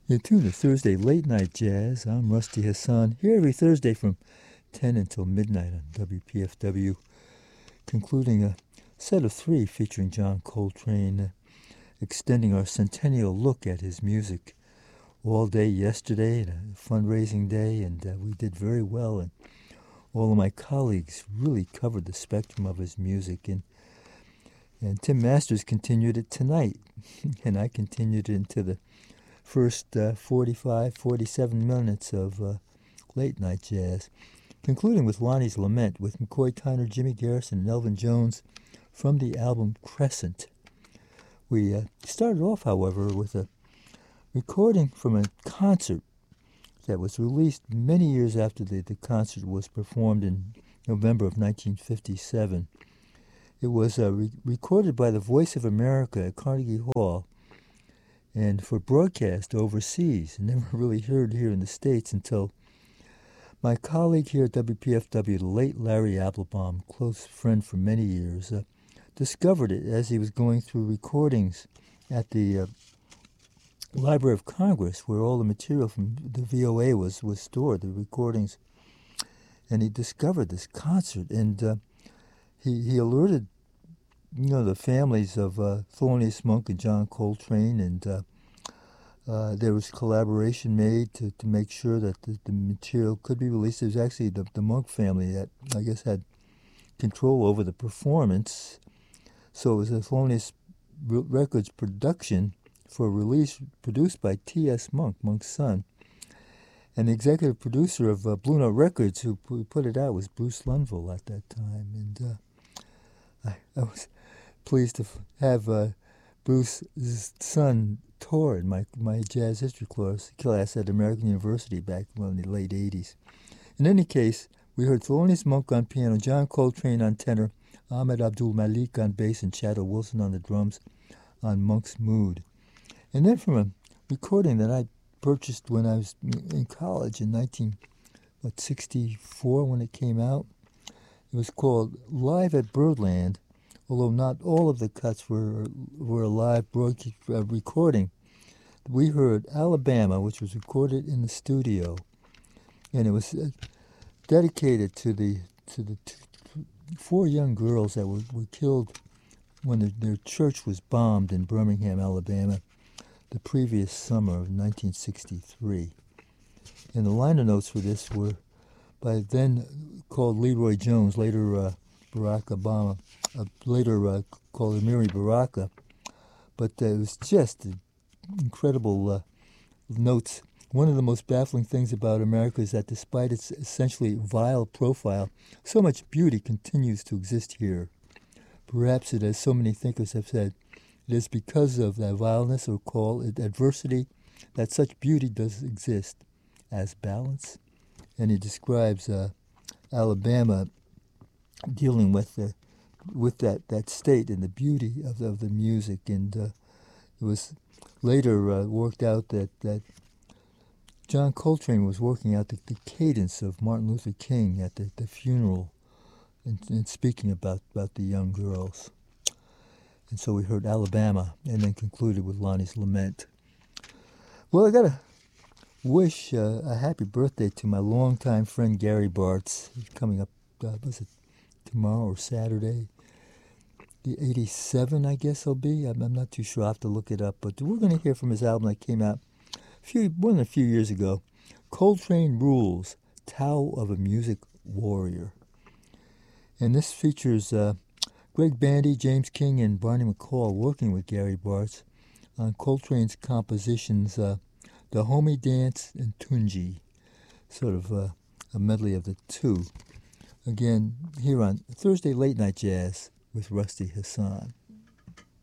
You're tuned to Thursday Late Night Jazz. I'm Rusty Hassan, here every Thursday from 10 until midnight on WPFW, concluding a set of three featuring John Coltrane, extending our centennial look at his music. All day yesterday, a fundraising day, and we did very well, and all of my colleagues really covered the spectrum of his music, and Tim Masters continued it tonight, and I continued it into the first 47 minutes of late night jazz, concluding with Lonnie's Lament with McCoy Tyner, Jimmy Garrison, and Elvin Jones from the album Crescent. We started off, however, with a recording from a concert that was released many years after the concert was performed in November of 1957. It was recorded by the Voice of America at Carnegie Hall, and for broadcast overseas, and never really heard here in the States until my colleague here at WPFW, the late Larry Applebaum, close friend for many years, discovered it as he was going through recordings at the Library of Congress, where all the material from the VOA was stored, the recordings. And he discovered this concert, and he alerted the families of Thelonious Monk and John Coltrane, and there was collaboration made to make sure that the material could be released. It was actually the Monk family that, I guess, had control over the performance. So it was a Thelonious Records production for release, produced by T.S. Monk, Monk's son. And the executive producer of Blue Note Records, who put it out, was Bruce Lunville at that time. And I was pleased to have Bruce's son tour in my jazz history class at American University back in the late 80s. In any case, we heard Thelonious Monk on piano, John Coltrane on tenor, Ahmed Abdul Malik on bass, and Shadow Wilson on the drums on Monk's Mood. And then from a recording that I purchased when I was in college in 1964 when it came out, it was called Live at Birdland, although not all of the cuts were a live recording. We heard Alabama, which was recorded in the studio, and it was dedicated to the four young girls that were killed when their church was bombed in Birmingham, Alabama, the previous summer of 1963. And the liner notes for this were by then called Leroy Jones, later Barack Obama, later called Amiri Baraka. But it was just incredible notes. One of the most baffling things about America is that despite its essentially vile profile, so much beauty continues to exist here. Perhaps it, as so many thinkers have said, it is because of that vileness, or call it adversity, that such beauty does exist as balance. And he describes Alabama dealing with that state and the beauty of the music. And it was later worked out that John Coltrane was working out the cadence of Martin Luther King at the funeral and speaking about the young girls. And so we heard Alabama and then concluded with Lonnie's Lament. Well, I got to wish a happy birthday to my longtime friend Gary Bartz. He's coming up, was it tomorrow or Saturday? The 87, I guess he'll be. I'm not too sure. I'll have to look it up. But we're going to hear from his album that came out more than a few years ago, Coltrane Rules, Tao of a Music Warrior. And this features Greg Bandy, James King, and Barney McCall working with Gary Bartz on Coltrane's compositions, The Homie Dance and Tunji, sort of a medley of the two. Again, here on Thursday Late Night Jazz with Rusty Hassan.